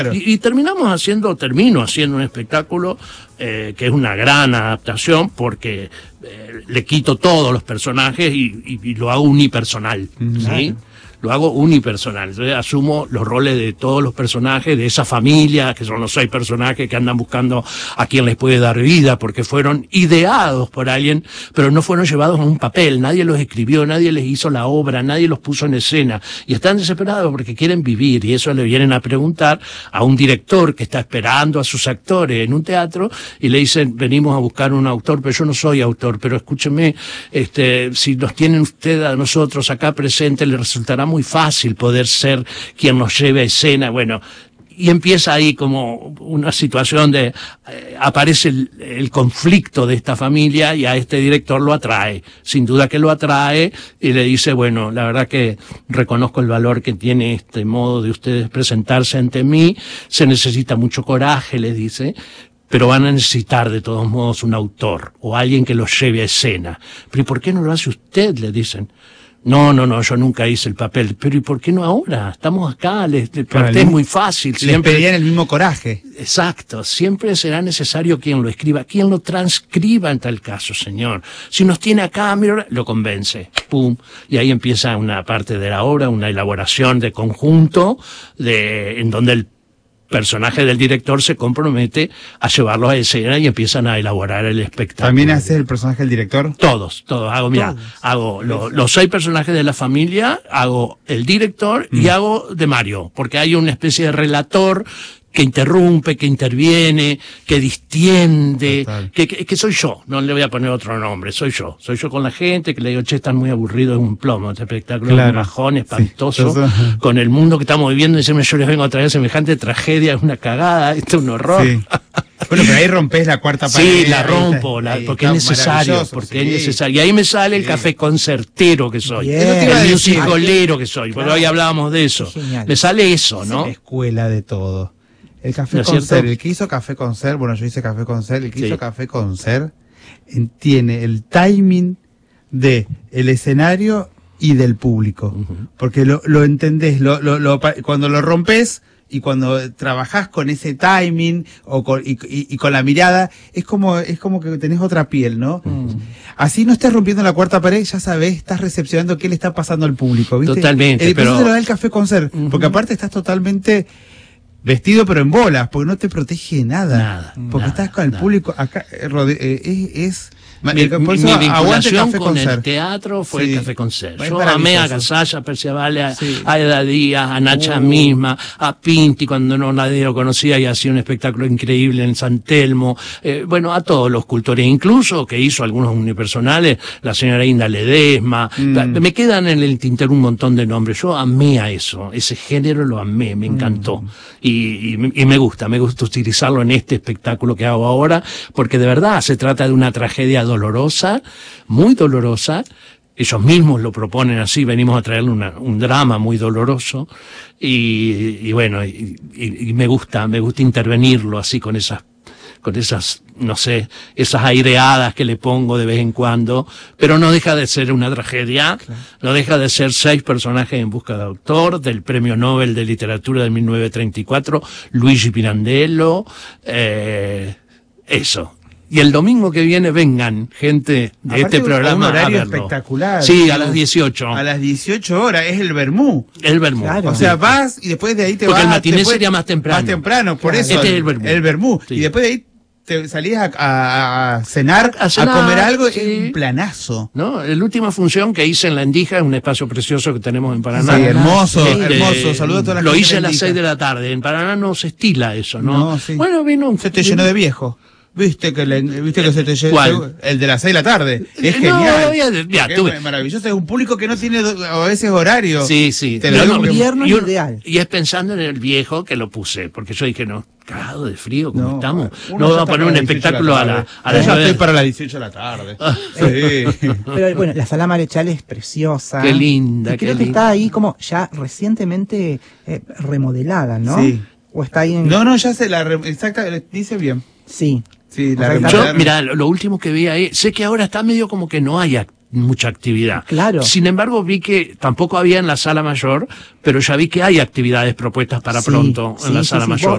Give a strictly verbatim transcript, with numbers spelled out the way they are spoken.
Y, y terminamos haciendo, termino haciendo un espectáculo eh, que es una gran adaptación porque eh, le quito todos los personajes y, y, y lo hago unipersonal, ¿sí? Claro. Lo hago unipersonal, entonces asumo los roles de todos los personajes de esa familia, que son los seis personajes que andan buscando a quien les puede dar vida, porque fueron ideados por alguien, pero no fueron llevados a un papel, nadie los escribió, nadie les hizo la obra, nadie los puso en escena, y están desesperados porque quieren vivir, y eso le vienen a preguntar a un director que está esperando a sus actores en un teatro, y le dicen, venimos a buscar un autor, pero yo no soy autor, pero escúcheme, este, si nos tienen usted a nosotros acá presentes, le resultará muy fácil poder ser quien nos lleve a escena, bueno, y empieza ahí como una situación de, eh, aparece el, el conflicto de esta familia y a este director lo atrae, sin duda que lo atrae y le dice, bueno, la verdad que reconozco el valor que tiene este modo de ustedes presentarse ante mí, se necesita mucho coraje, les dice, pero van a necesitar de todos modos un autor o alguien que los lleve a escena. Pero ¿y por qué no lo hace usted?, le dicen. No, no, no, yo nunca hice el papel. Pero ¿y por qué no ahora? Estamos acá, les, para usted es muy fácil. Siempre les pedían el mismo coraje. Exacto, siempre será necesario quien lo escriba, quien lo transcriba en tal caso, señor. Si nos tiene acá, mira, lo convence, pum, y ahí empieza una parte de la obra, una elaboración de conjunto, de, en donde el personaje del director se compromete a llevarlos a escena y empiezan a elaborar el espectáculo. ¿También hace el personaje del director? Todos, todos. Hago, mira, todos. hago lo, los seis personajes de la familia, hago el director mm. y hago de Mario, porque hay una especie de relator que interrumpe, que interviene, que distiende, que, que, que soy yo, no le voy a poner otro nombre, soy yo, soy yo con la gente, que le digo, che, están muy aburridos, es un plomo, este espectáculo claro. es un bajón espantoso, sí, con el mundo que estamos viviendo, y yo les vengo a traer semejante tragedia, es una cagada, esto es un horror. Sí. Bueno, pero ahí rompes la cuarta pared. Sí, la rompo, la, porque es necesario, porque sí. es necesario. Y ahí me sale el sí. café concertero que soy, yeah. el musicalero que soy, porque claro. hoy hablábamos de eso. Me sale eso, ¿no? Es la escuela de todo. El Café ¿No Concert, el que hizo Café Concert, bueno, yo hice Café Concert, el que sí. hizo Café Concert tiene el timing de el escenario y del público. Uh-huh. Porque lo, lo entendés, lo, lo, lo, cuando lo rompes y cuando trabajás con ese timing o con, y, y, y con la mirada, es como, es como que tenés otra piel, ¿no? Uh-huh. Así no estés rompiendo la cuarta pared, ya sabés, estás recepcionando qué le está pasando al público, ¿viste? Totalmente, el, pero... Eso te lo da el Café Concert, uh-huh. porque aparte estás totalmente... vestido pero en bolas, porque no te protege de nada. Nada. Porque nada, estás con el nada. público acá, eh, eh, es... Mi, por eso, mi vinculación con concert. el teatro fue sí. el Café Concert. Yo amé a Gasalla, a Perciabale, a, sí. a Eda Díaz, a Nacha uh. misma, a Pinti cuando no nadie lo conocía y hacía un espectáculo increíble en San Telmo. Eh, bueno, a todos los cultores, incluso que hizo algunos unipersonales, la señora Inda Ledesma. Mm. Me quedan en el tintero un montón de nombres. Yo amé a eso, ese género lo amé, me encantó. Mm. Y, y, y me gusta, me gusta utilizarlo en este espectáculo que hago ahora, porque de verdad se trata de una tragedia dolorosa, muy dolorosa. Ellos mismos lo proponen así, venimos a traerle una, un drama muy doloroso y, y bueno, y, y, y me gusta, me gusta intervenirlo así con esas, con esas, no sé, esas aireadas que le pongo de vez en cuando, pero no deja de ser una tragedia, claro. no deja de ser seis personajes en busca de autor, del Premio Nobel de Literatura de mil novecientos treinta y cuatro, Luigi Pirandello, eh, eso. Y el domingo que viene vengan gente de Aparte este programa un horario a verlo. espectacular. Sí, a las dieciocho. A las dieciocho horas, es el vermú. El vermú. Claro. O sea, vas y después de ahí te Porque vas... el matiné después, sería más temprano. Más temprano, por claro. eso. Este es el vermú. El vermú. Sí. Y después de ahí te salías a, a, a, cenar, a cenar, a comer algo, sí. es un planazo. No, la última función que hice en La Endija es un espacio precioso que tenemos en Paraná. Sí, hermoso, este, hermoso. Saludos a toda la Lo gente hice a las Endija. seis de la tarde. En Paraná no se estila eso, ¿no? No, sí. Bueno, vino un... Se te llenó de viejo. Viste que le, viste que se te llegó el de las seis de la tarde. Es no, genial. Ya, ya, tuve... Es maravilloso. Es un público que no tiene a veces horario. Sí, sí. Te lo digo, invierno es ideal. Y es pensando en el viejo que lo puse, porque yo dije, no, cagado de frío, como no, estamos. No vamos a poner un espectáculo a la a la. Ya estoy para las dieciocho de la tarde. Sí. Pero bueno, la Sala Marechal es preciosa. Qué linda. Y creo qué que linda. está ahí como ya recientemente eh, remodelada, ¿no? Sí. O está ahí en... No, no, ya se la re... exacta, dice bien. Sí. Sí, la o sea, yo, mira, lo, lo último que vi ahí, sé que ahora está medio como que no hay act mucha actividad. Claro. Sin embargo, vi que tampoco había en la Sala Mayor, pero ya vi que hay actividades propuestas para sí, pronto en sí, la sí, Sala sí, Mayor.